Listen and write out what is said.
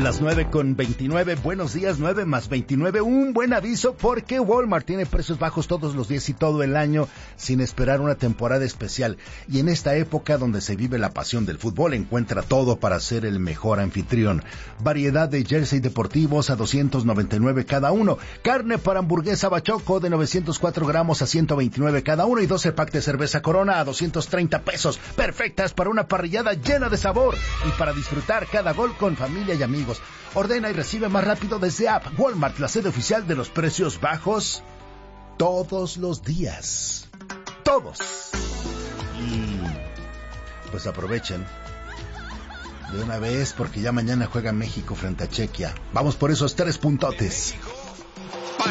Las 9:29, buenos días, 9 más 29, un buen aviso porque Walmart tiene precios bajos todos los días y todo el año sin esperar una temporada especial. Y en esta época donde se vive la pasión del fútbol, encuentra todo para ser el mejor anfitrión. Variedad de jersey deportivos a $299 cada uno, carne para hamburguesa Bachoco de 904 gramos a $129 cada uno y 12 pack de cerveza Corona a $230, perfectas para una parrillada llena de sabor y para disfrutar cada gol con familia y amigos. Ordena y recibe más rápido desde App. Walmart, la sede oficial de los precios bajos todos los días. Todos. Y pues aprovechen de una vez porque ya mañana juega México frente a Chequia. Vamos por esos 3 puntotes.